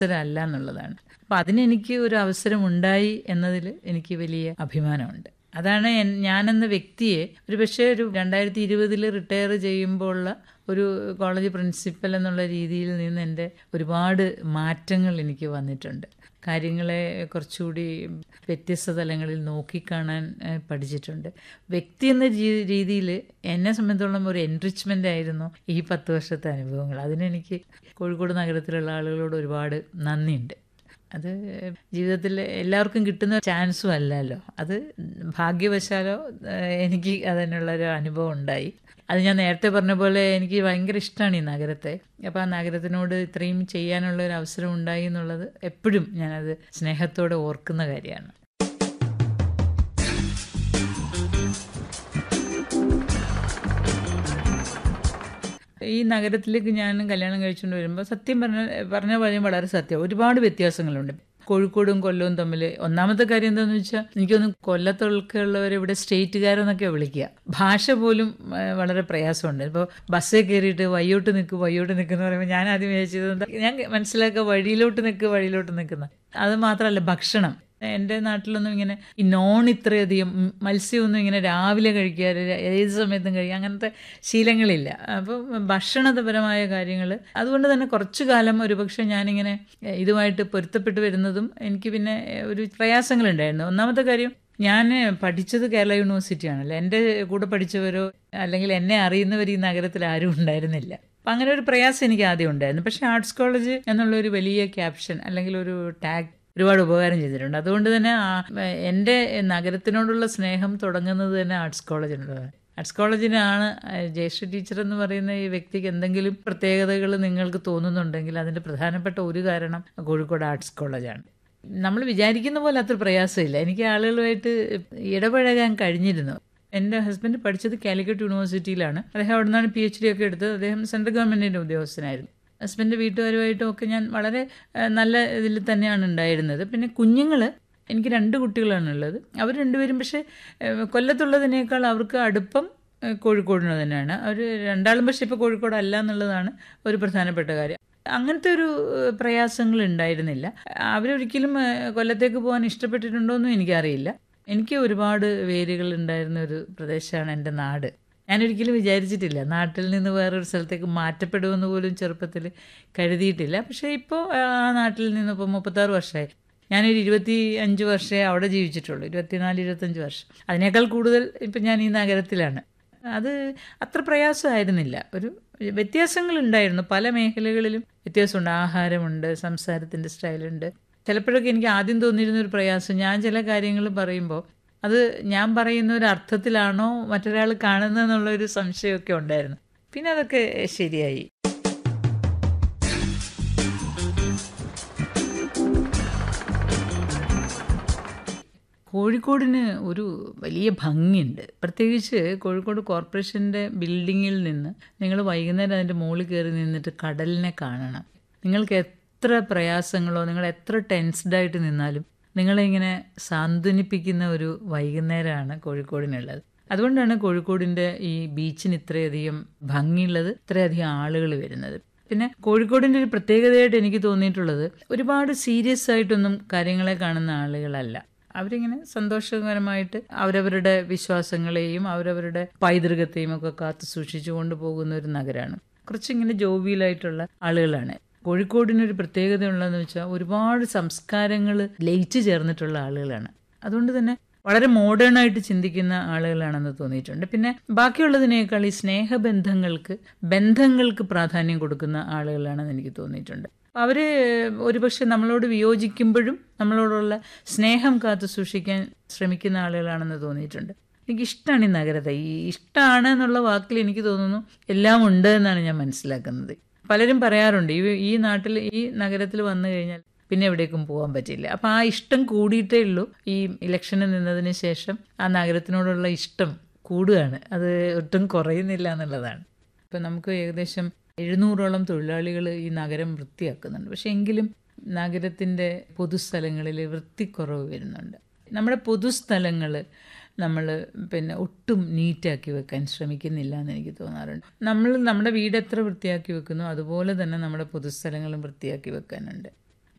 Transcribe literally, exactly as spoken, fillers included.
അല്ല എന്നുള്ളതാണ്. അപ്പം അതിനെനിക്ക് ഒരു അവസരം ഉണ്ടായി എന്നതിൽ എനിക്ക് വലിയ അഭിമാനമുണ്ട്. അതാണ് എൻ- ഞാനെന്ന വ്യക്തിയെ ഒരു പക്ഷേ ഒരു രണ്ടായിരത്തി ഇരുപതിൽ റിട്ടയർ ചെയ്യുമ്പോൾ ഉള്ള ഒരു കോളേജ് പ്രിൻസിപ്പൽ എന്നുള്ള രീതിയിൽ നിന്ന് എൻ്റെ ഒരുപാട് മാറ്റങ്ങൾ എനിക്ക് വന്നിട്ടുണ്ട്. കാര്യങ്ങളെ കുറച്ചുകൂടി വ്യത്യസ്ത തലങ്ങളിൽ നോക്കിക്കാണാൻ ഏഹ്, പഠിച്ചിട്ടുണ്ട്. വ്യക്തി എന്ന രീ- രീതിയിൽ എന്നെ സംബന്ധിച്ചോളം ഒരു എൻറിച്ച്മെൻ്റ് ആയിരുന്നു ഈ പത്ത് വർഷത്തെ അനുഭവങ്ങൾ. അതിനെനിക്ക് കോഴിക്കോട് നഗരത്തിലുള്ള ആളുകളോട് ഒരുപാട് നന്ദിയുണ്ട്. അത് ജീവിതത്തിൽ എല്ലാവർക്കും കിട്ടുന്ന ചാൻസും അല്ലല്ലോ. അത് ഭാഗ്യവശാലോ ഏഹ്, എനിക്ക് അതിനുള്ളൊരു അനുഭവം ഉണ്ടായി. അത് ഞാൻ നേരത്തെ പറഞ്ഞ പോലെ എനിക്ക് ഭയങ്കര ഇഷ്ടമാണ് ഈ നഗരത്തെ. അപ്പോൾ ആ നഗരത്തിനോട് ഇത്രയും ചെയ്യാനുള്ള ഒരു അവസരം ഉണ്ടായി എന്നുള്ളത് എപ്പോഴും ഞാനത് സ്നേഹത്തോടെ ഓർക്കുന്ന കാര്യമാണ്. ഈ നഗരത്തിലേക്ക് ഞാൻ കല്യാണം കഴിച്ചുകൊണ്ട് വരുമ്പോൾ സത്യം പറഞ്ഞ പറഞ്ഞ കാര്യം വളരെ സത്യം, ഒരുപാട് വ്യത്യാസങ്ങളുണ്ട് കോഴിക്കോടും കൊല്ലവും തമ്മിൽ. ഒന്നാമത്തെ കാര്യം എന്താണെന്ന് വെച്ചാൽ എനിക്കൊന്ന് കൊല്ലത്തൊക്കെയുള്ളവരെ ഇവിടെ സ്റ്റേറ്റുകാരെന്നൊക്കെ വിളിക്കുക. ഭാഷ പോലും ആ, വളരെ പ്രയാസമുണ്ട്. ഇപ്പോൾ ബസ്സിൽ കയറിയിട്ട് വയ്യോട്ട് നിൽക്കും വയ്യോട്ട് നിൽക്കുന്ന പറയുമ്പോൾ ഞാൻ ആദ്യം വിചാരിച്ചത് എന്താ, ഞാൻ മനസ്സിലാക്കുക വഴിയിലോട്ട് നിൽക്കുക വഴിയിലോട്ട് നിൽക്കുന്ന. അത് മാത്രമല്ല ഭക്ഷണം. എൻ്റെ നാട്ടിലൊന്നും ഇങ്ങനെ ഈ നോൺ ഇത്രയധികം ഉം, മത്സ്യമൊന്നും ഇങ്ങനെ രാവിലെ കഴിക്കാറ് ഏത് സമയത്തും കഴിക്കുക അങ്ങനത്തെ ശീലങ്ങളില്ല. അപ്പം ഭക്ഷണപരമായ കാര്യങ്ങൾ അതുകൊണ്ട് തന്നെ കുറച്ചു കാലം ഒരുപക്ഷെ ഞാനിങ്ങനെ എഹ്, ഇതുമായിട്ട് പൊരുത്തപ്പെട്ട് വരുന്നതും എനിക്ക് പിന്നെ എഹ്, ഒരു പ്രയാസങ്ങളുണ്ടായിരുന്നു. ഒന്നാമത്തെ കാര്യം, ഞാൻ പഠിച്ചത് കേരള യൂണിവേഴ്സിറ്റിയാണല്ലോ. എൻ്റെ കൂടെ പഠിച്ചവരോ അല്ലെങ്കിൽ എന്നെ അറിയുന്നവർ ഈ നഗരത്തിൽ ആരും ഉണ്ടായിരുന്നില്ല. അപ്പം അങ്ങനെ ഒരു പ്രയാസം എനിക്ക് ആദ്യം ഉണ്ടായിരുന്നു. പക്ഷേ ആർട്സ് കോളേജ് എന്നുള്ള ഒരു വലിയ ക്യാപ്ഷൻ അല്ലെങ്കിൽ ഒരു ടാഗ് ഒരുപാട് ഉപകാരം ചെയ്തിട്ടുണ്ട്. അതുകൊണ്ട് തന്നെ ആ- എൻ്റെ നഗരത്തിനോടുള്ള സ്നേഹം തുടങ്ങുന്നത് തന്നെ ആർട്സ് കോളേജിനുള്ളതാണ്. ആർട്സ് കോളേജിനാണ് ജയശ്രീ ടീച്ചർ എന്ന് പറയുന്ന ഈ വ്യക്തിക്ക് എന്തെങ്കിലും പ്രത്യേകതകൾ നിങ്ങൾക്ക് തോന്നുന്നുണ്ടെങ്കിൽ അതിൻ്റെ പ്രധാനപ്പെട്ട ഒരു കാരണം കോഴിക്കോട് ആർട്സ് കോളേജാണ്. നമ്മൾ വിചാരിക്കുന്ന പോലെ അത്ര പ്രയാസമില്ല. എനിക്ക് ആളുകളുമായിട്ട് ഇടപഴകാൻ കഴിഞ്ഞിരുന്നു. എൻ്റെ ഹസ്ബൻഡ് പഠിച്ചത് കാലിക്കറ്റ് യൂണിവേഴ്സിറ്റിയിലാണ്. അദ്ദേഹം അവിടെ നിന്നാണ് പി എച്ച് ഡി ഒക്കെ എടുത്തത്. അദ്ദേഹം സെൻട്രൽ ഗവൺമെൻറ്റിൻ്റെ ഉദ്യോഗസ്ഥനായിരുന്നു. ഹസ്ബൻഡ് വീട്ടുകാരുമായിട്ടും ഒക്കെ ഞാൻ വളരെ ഏഹ്, നല്ല ഇതിൽ തന്നെയാണ് ഉണ്ടായിരുന്നത്. പിന്നെ കുഞ്ഞുങ്ങൾ, എനിക്ക് രണ്ട് കുട്ടികളാണുള്ളത്. അവർ രണ്ടുപേരും പക്ഷേ ഏഹ്, കൊല്ലത്തുള്ളതിനേക്കാൾ അവർക്ക് അടുപ്പം ഏഹ്, കോഴിക്കോടിന് തന്നെയാണ്. അവർ രണ്ടാളും പക്ഷേ ഇപ്പോൾ കോഴിക്കോട് അല്ല എന്നുള്ളതാണ് ഒരു പ്രധാനപ്പെട്ട കാര്യം. അങ്ങനത്തെ ഒരു ഏഹ്, പ്രയാസങ്ങൾ ഉണ്ടായിരുന്നില്ല. അവരൊരിക്കലും ഏഹ്, കൊല്ലത്തേക്ക് പോകാൻ ഇഷ്ടപ്പെട്ടിട്ടുണ്ടോയെന്നും എനിക്കറിയില്ല. എനിക്ക് ഒരുപാട് വേരുകൾ ഉണ്ടായിരുന്ന ഒരു പ്രദേശമാണ് എൻ്റെ നാട്. ഞാനൊരിക്കലും വിചാരിച്ചിട്ടില്ല നാട്ടിൽ നിന്ന് വേറൊരു സ്ഥലത്തേക്ക് മാറ്റപ്പെടുമെന്ന് പോലും ചെറുപ്പത്തിൽ കരുതിയിട്ടില്ല. പക്ഷേ ഇപ്പോൾ ആ നാട്ടിൽ നിന്ന് ഇപ്പോൾ മുപ്പത്താറ് വർഷമായി. ഞാനൊരു ഇരുപത്തി അഞ്ച് വർഷമേ അവിടെ ജീവിച്ചിട്ടുള്ളൂ. ഇരുപത്തിനാല് ഇരുപത്തഞ്ച് വർഷം. അതിനേക്കാൾ കൂടുതൽ ഇപ്പം ഞാൻ ഈ നഗരത്തിലാണ്. അത് അത്ര പ്രയാസമായിരുന്നില്ല. ഒരു വ്യത്യാസങ്ങളുണ്ടായിരുന്നു. പല മേഖലകളിലും വ്യത്യാസമുണ്ട്. ആഹാരമുണ്ട്, സംസാരത്തിൻ്റെ സ്റ്റൈലുണ്ട്. ചിലപ്പോഴൊക്കെ എനിക്ക് ആദ്യം തോന്നിയിരുന്ന ഒരു പ്രയാസം, ഞാൻ ചില കാര്യങ്ങൾ പറയുമ്പോൾ അത് ഞാൻ പറയുന്ന ഒരു അർത്ഥത്തിലാണോ മറ്റൊരാൾ കാണുന്നതെന്നുള്ളൊരു സംശയമൊക്കെ ഉണ്ടായിരുന്നു. പിന്നെ അതൊക്കെ ശരിയായി. കോഴിക്കോടിന് ഒരു വലിയ ഭംഗിയുണ്ട്. പ്രത്യേകിച്ച് കോഴിക്കോട് കോർപ്പറേഷൻ്റെ ബിൽഡിങ്ങിൽ നിന്ന് നിങ്ങൾ വൈകുന്നേരം അതിൻ്റെ മുകളിൽ കയറി നിന്നിട്ട് കടലിനെ കാണണം. നിങ്ങൾക്ക് എത്ര പ്രയാസങ്ങളോ നിങ്ങൾ എത്ര ടെൻസ്ഡായിട്ട് നിന്നാലും നിങ്ങളെ ഇങ്ങനെ സാന്ത്വനിപ്പിക്കുന്ന ഒരു വൈകുന്നേരമാണ് കോഴിക്കോടിനുള്ളത്. അതുകൊണ്ടാണ് കോഴിക്കോടിൻ്റെ ഈ ബീച്ചിന് ഇത്രയധികം ഭംഗിയുള്ളത്, ഇത്രയധികം ആളുകൾ വരുന്നത്. പിന്നെ കോഴിക്കോടിൻ്റെ ഒരു പ്രത്യേകതയായിട്ട് എനിക്ക് തോന്നിയിട്ടുള്ളത്, ഒരുപാട് സീരിയസ് ആയിട്ടൊന്നും കാര്യങ്ങളെ കാണുന്ന ആളുകളല്ല. അവരിങ്ങനെ സന്തോഷകരമായിട്ട് അവരവരുടെ വിശ്വാസങ്ങളെയും അവരവരുടെ പൈതൃകത്തെയും ഒക്കെ കാത്തു സൂക്ഷിച്ചു കൊണ്ടുപോകുന്ന ഒരു നഗരമാണ്. കുറച്ചിങ്ങനെ ജോവിയലായിട്ടുള്ള ആളുകളാണ്. കോഴിക്കോടിനൊരു പ്രത്യേകത ഉള്ളതെന്ന് വെച്ചാൽ ഒരുപാട് സംസ്കാരങ്ങൾ ലയിച്ചു ചേർന്നിട്ടുള്ള ആളുകളാണ്. അതുകൊണ്ട് തന്നെ വളരെ മോഡേൺ ആയിട്ട് ചിന്തിക്കുന്ന ആളുകളാണെന്ന് തോന്നിയിട്ടുണ്ട്. പിന്നെ ബാക്കിയുള്ളതിനേക്കാൾ ഈ സ്നേഹബന്ധങ്ങൾക്ക് ബന്ധങ്ങൾക്ക് പ്രാധാന്യം കൊടുക്കുന്ന ആളുകളാണെന്ന് എനിക്ക് തോന്നിയിട്ടുണ്ട്. അവർ ഒരുപക്ഷെ നമ്മളോട് വിയോജിക്കുമ്പോഴും നമ്മളോടുള്ള സ്നേഹം കാത്തു സൂക്ഷിക്കാൻ ശ്രമിക്കുന്ന ആളുകളാണെന്ന് തോന്നിയിട്ടുണ്ട്. എനിക്കിഷ്ടമാണ് ഈ നഗരത്തെ. ഈ ഇഷ്ടമാണ് എന്നുള്ള വാക്കിൽ എനിക്ക് തോന്നുന്നു എല്ലാം ഉണ്ട് എന്നാണ് ഞാൻ മനസ്സിലാക്കുന്നത്. പലരും പറയാറുണ്ട് ഈ ഈ നാട്ടിൽ ഈ നഗരത്തിൽ വന്നു കഴിഞ്ഞാൽ പിന്നെ എവിടേക്കും പോകാൻ പറ്റില്ല. അപ്പം ആ ഇഷ്ടം കൂടിയിട്ടേ ഉള്ളൂ. ഈ ഇലക്ഷന് നിന്നതിന് ശേഷം ആ നഗരത്തിനോടുള്ള ഇഷ്ടം കൂടുകയാണ്, അത് ഒട്ടും കുറയുന്നില്ല എന്നുള്ളതാണ്. ഇപ്പം നമുക്ക് ഏകദേശം എഴുന്നൂറോളം തൊഴിലാളികൾ ഈ നഗരം വൃത്തിയാക്കുന്നുണ്ട്. പക്ഷെ എങ്കിലും നഗരത്തിൻ്റെ പൊതുസ്ഥലങ്ങളിൽ വൃത്തിക്കുറവ് വരുന്നുണ്ട്. നമ്മുടെ പൊതുസ്ഥലങ്ങൾ നമ്മൾ പിന്നെ ഒട്ടും നീറ്റാക്കി വെക്കാൻ ശ്രമിക്കുന്നില്ല എന്ന് എനിക്ക് തോന്നാറുണ്ട്. നമ്മൾ നമ്മുടെ വീട് എത്ര വൃത്തിയാക്കി വെക്കുന്നു അതുപോലെ തന്നെ നമ്മുടെ പൊതുസ്ഥലങ്ങളും വൃത്തിയാക്കി വെക്കാനുണ്ട്.